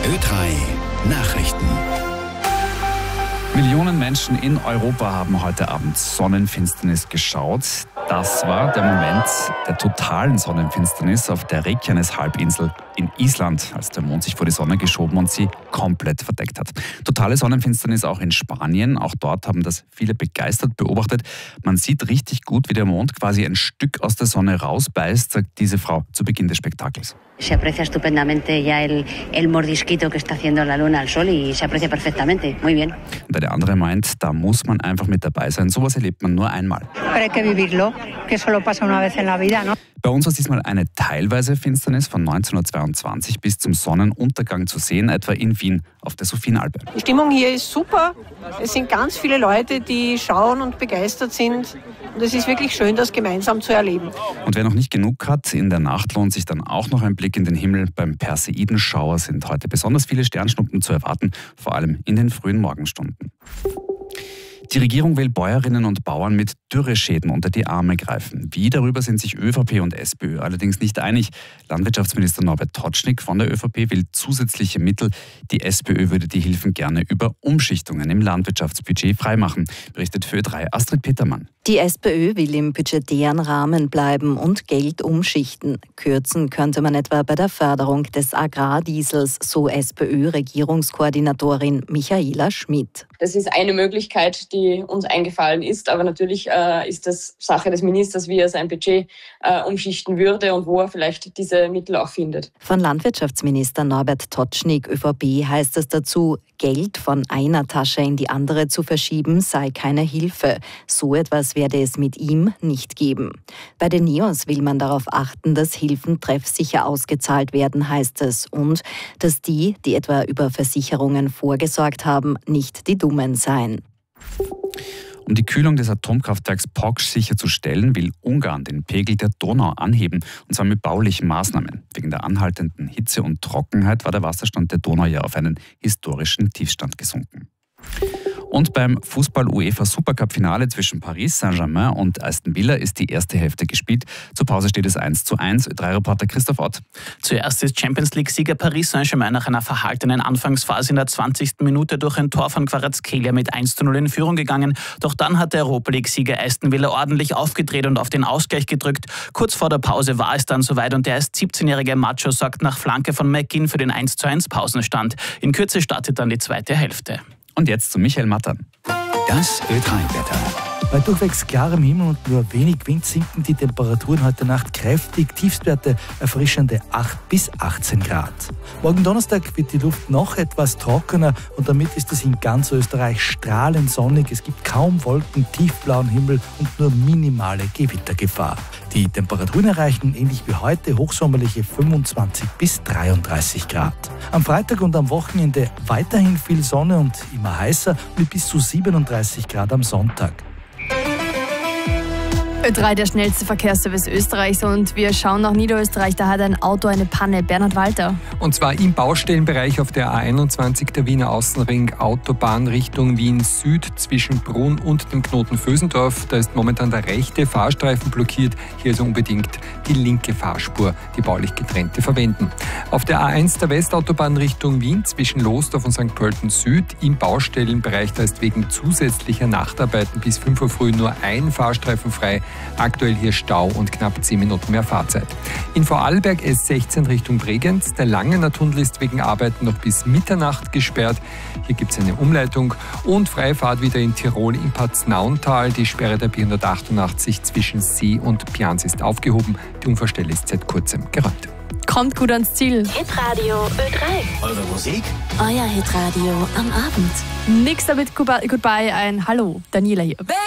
Ö3 Nachrichten. Millionen Menschen in Europa haben heute Abend Sonnenfinsternis geschaut. Das war der Moment der totalen Sonnenfinsternis auf der Reykjanes-Halbinsel in Island, als der Mond sich vor die Sonne geschoben und sie komplett verdeckt hat. Totale Sonnenfinsternis auch in Spanien. Auch dort haben das viele begeistert beobachtet. Man sieht richtig gut, wie der Mond quasi ein Stück aus der Sonne rausbeißt, sagt diese Frau zu Beginn des Spektakels. Se aprecia estupendamente ya el mordisquito que está haciendo la luna al sol y se aprecia perfectamente. Muy bien. Und eine andere meint, da muss man einfach mit dabei sein. Sowas erlebt man nur einmal. Pero hay que vivirlo, que solo pasa una vez en la vida, ¿no? Bei uns war diesmal eine teilweise Finsternis von 1922 bis zum Sonnenuntergang zu sehen, etwa in Wien auf der Sophienalpe. Die Stimmung hier ist super. Es sind ganz viele Leute, die schauen und begeistert sind. Und es ist wirklich schön, das gemeinsam zu erleben. Und wer noch nicht genug hat, in der Nacht lohnt sich dann auch noch ein Blick in den Himmel. Beim Perseidenschauer sind heute besonders viele Sternschnuppen zu erwarten, vor allem in den frühen Morgenstunden. Die Regierung will Bäuerinnen und Bauern mit Dürreschäden unter die Arme greifen. Wie, darüber sind sich ÖVP und SPÖ allerdings nicht einig. Landwirtschaftsminister Norbert Totschnig von der ÖVP will zusätzliche Mittel. Die SPÖ würde die Hilfen gerne über Umschichtungen im Landwirtschaftsbudget freimachen, berichtet für Ö3 Astrid Petermann. Die SPÖ will im budgetären Rahmen bleiben und Geld umschichten. Kürzen könnte man etwa bei der Förderung des Agrardiesels, so SPÖ-Regierungskoordinatorin Michaela Schmidt. Das ist eine Möglichkeit, die uns eingefallen ist, aber natürlich ist das Sache des Ministers, wie er sein Budget umschichten würde und wo er vielleicht diese Mittel auch findet. Von Landwirtschaftsminister Norbert Totschnig, ÖVP, heißt es dazu, Geld von einer Tasche in die andere zu verschieben, sei keine Hilfe. So etwas werde es mit ihm nicht geben. Bei den NEOS will man darauf achten, dass Hilfen treffsicher ausgezahlt werden, heißt es, und dass die etwa über Versicherungen vorgesorgt haben, nicht die Dummen seien. Um die Kühlung des Atomkraftwerks Poksch sicherzustellen, will Ungarn den Pegel der Donau anheben, und zwar mit baulichen Maßnahmen. Wegen der anhaltenden Hitze und Trockenheit war der Wasserstand der Donau ja auf einen historischen Tiefstand gesunken. Und beim Fußball-UEFA-Supercup-Finale zwischen Paris Saint-Germain und Aston Villa ist die erste Hälfte gespielt. Zur Pause steht es 1:1. Ö3-Reporter Christoph Ott. Zuerst ist Champions-League-Sieger Paris Saint-Germain nach einer verhaltenen Anfangsphase in der 20. Minute durch ein Tor von Kvaratskhelia mit 1:0 in Führung gegangen. Doch dann hat der Europa-League-Sieger Aston Villa ordentlich aufgedreht und auf den Ausgleich gedrückt. Kurz vor der Pause war es dann soweit und der erst 17-jährige Macho sorgt nach Flanke von McGinn für den 1:1 Pausenstand. In Kürze startet dann die zweite Hälfte. Und jetzt zu Michael Mattern. Das Ö3-Wetter. Bei durchwegs klarem Himmel und nur wenig Wind sinken die Temperaturen heute Nacht kräftig. Tiefstwerte erfrischende 8 bis 18 Grad. Morgen Donnerstag wird die Luft noch etwas trockener und damit ist es in ganz Österreich strahlend sonnig. Es gibt kaum Wolken, tiefblauen Himmel und nur minimale Gewittergefahr. Die Temperaturen erreichen ähnlich wie heute hochsommerliche 25 bis 33 Grad. Am Freitag und am Wochenende weiterhin viel Sonne und immer heißer mit bis zu 37 Grad am Sonntag. Ö3, der schnellste Verkehrsservice Österreichs, und wir schauen nach Niederösterreich. Da hat ein Auto eine Panne. Bernhard Walter. Und zwar im Baustellenbereich auf der A21 der Wiener Außenring Autobahn Richtung Wien Süd zwischen Brunn und dem Knoten Vösendorf. Da ist momentan der rechte Fahrstreifen blockiert. Hier also unbedingt die linke Fahrspur, die baulich getrennte, verwenden. Auf der A1 der Westautobahn Richtung Wien zwischen Losdorf und St. Pölten Süd im Baustellenbereich, da ist wegen zusätzlicher Nachtarbeiten bis 5 Uhr früh nur ein Fahrstreifen frei. Aktuell hier Stau und knapp 10 Minuten mehr Fahrzeit. In Vorarlberg S16 Richtung Bregenz. Der Langener Tunnel ist wegen Arbeiten noch bis Mitternacht gesperrt. Hier gibt es eine Umleitung und freie Fahrt wieder in Tirol im Paznauntal. Die Sperre der B188 zwischen See und Pians ist aufgehoben. Die Unfallstelle ist seit kurzem geräumt. Kommt gut ans Ziel. Hitradio Ö3. Eure Musik? Euer Hitradio am Abend. Nix damit Goodbye, ein Hallo. Daniela hier.